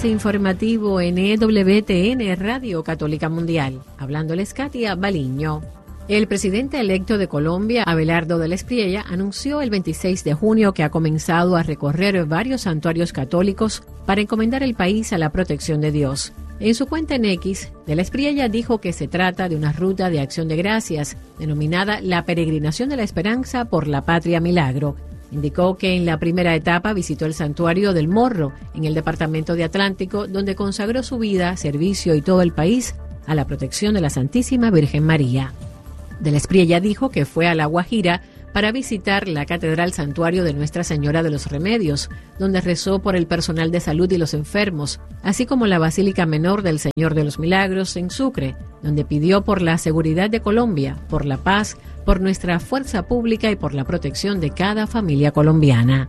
avance informativo en EWTN Radio Católica Mundial. Hablándoles Katia Baliño. El presidente electo de Colombia, Abelardo del Espriella, anunció el 26 de junio que ha comenzado a recorrer varios santuarios católicos para encomendar el país a la protección de Dios. En su cuenta en X, del Espriella dijo que se trata de una ruta de acción de gracias, denominada la Peregrinación de la Esperanza por la Patria Milagro. Indicó que en la primera etapa visitó el santuario del Morro, en el departamento de Atlántico, donde consagró su vida, servicio y todo el país a la protección de la Santísima Virgen María. Del Espriella dijo que fue a La Guajira para visitar la Catedral Santuario de Nuestra Señora de los Remedios, donde rezó por el personal de salud y los enfermos, así como la Basílica Menor del Señor de los Milagros en Sucre, donde pidió por la seguridad de Colombia, por la paz, por nuestra fuerza pública y por la protección de cada familia colombiana.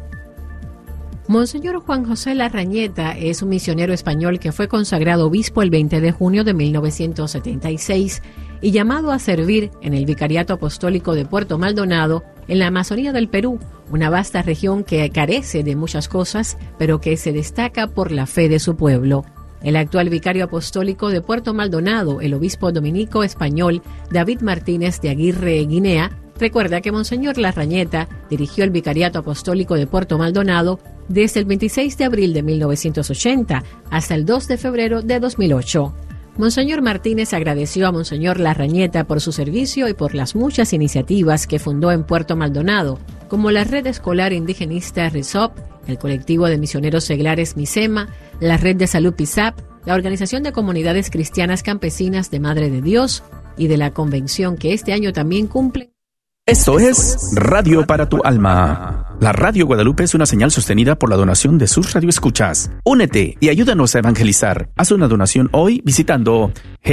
Monseñor Juan José Larrañeta es un misionero español que fue consagrado obispo el 20 de junio de 1976 y llamado a servir en el Vicariato Apostólico de Puerto Maldonado, en la Amazonía del Perú, una vasta región que carece de muchas cosas, pero que se destaca por la fe de su pueblo. El actual vicario apostólico de Puerto Maldonado, el obispo dominico español David Martínez de Aguirre, Guinea, recuerda que Monseñor Larrañeta dirigió el Vicariato Apostólico de Puerto Maldonado desde el 26 de abril de 1980 hasta el 2 de febrero de 2008. Monseñor Martínez agradeció a Monseñor Larrañeta por su servicio y por las muchas iniciativas que fundó en Puerto Maldonado, como la Red Escolar Indigenista RESOP, el colectivo de misioneros seglares MISEMA, la Red de Salud PISAP, la Organización de Comunidades Cristianas Campesinas de Madre de Dios y de la convención que este año también cumple. Esto es Radio para tu Alma. La Radio Guadalupe es una señal sostenida por la donación de sus radioescuchas. Únete y ayúdanos a evangelizar. Haz una donación hoy visitando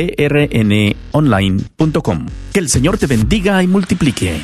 grnonline.com. Que el Señor te bendiga y multiplique.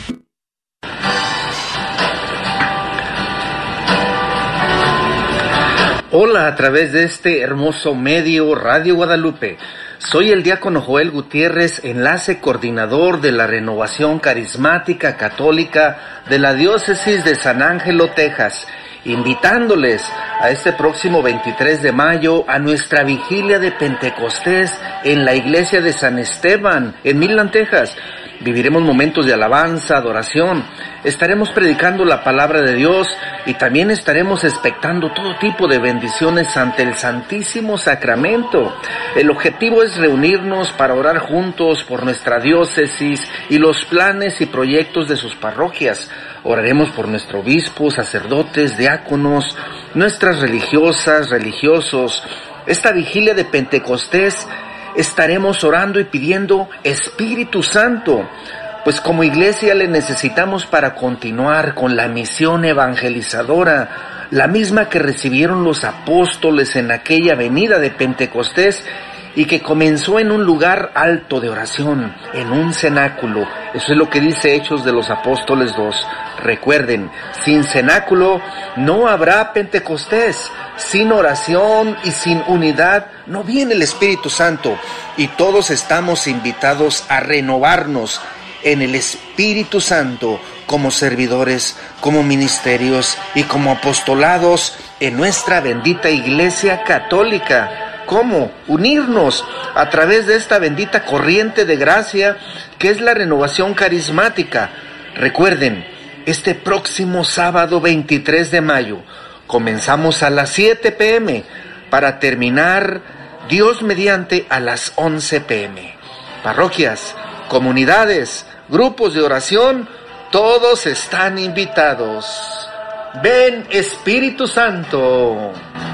Hola, a través de este hermoso medio Radio Guadalupe. Soy el diácono Joel Gutiérrez, enlace coordinador de la Renovación Carismática Católica de la Diócesis de San Ángelo, Texas, invitándoles a este próximo 23 de mayo a nuestra vigilia de Pentecostés en la iglesia de San Esteban, en Midland, Texas. Viviremos momentos de alabanza, adoración, estaremos predicando la palabra de Dios y también estaremos expectando todo tipo de bendiciones ante el Santísimo Sacramento. El objetivo es reunirnos para orar juntos por nuestra diócesis y los planes y proyectos de sus parroquias. Oraremos por nuestro obispo, sacerdotes, diáconos, nuestras religiosas, religiosos. Esta vigilia de Pentecostés estaremos orando y pidiendo Espíritu Santo, pues como iglesia le necesitamos para continuar con la misión evangelizadora, la misma que recibieron los apóstoles en aquella venida de Pentecostés y que comenzó en un lugar alto de oración, en un cenáculo. Eso es lo que dice Hechos de los Apóstoles 2. Recuerden, sin cenáculo no habrá Pentecostés. Sin oración y sin unidad no viene el Espíritu Santo, y todos estamos invitados a renovarnos en el Espíritu Santo como servidores, como ministerios y como apostolados en nuestra bendita Iglesia Católica. ¿Cómo? Unirnos a través de esta bendita corriente de gracia que es la renovación carismática. Recuerden, este próximo sábado 23 de mayo, comenzamos a las 7 p.m. para terminar, Dios mediante, a las 11 p.m. Parroquias, comunidades, grupos de oración, todos están invitados. Ven, Espíritu Santo.